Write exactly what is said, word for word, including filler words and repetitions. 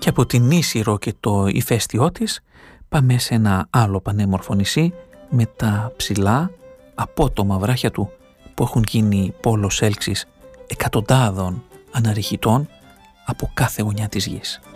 Και από την Ίσυρο και το ηφαίστειό της πάμε σε ένα άλλο πανέμορφο νησί με τα ψηλά απότομα βράχια του που έχουν γίνει πόλος έλξης εκατοντάδων αναρριχητών από κάθε γωνιά της γης.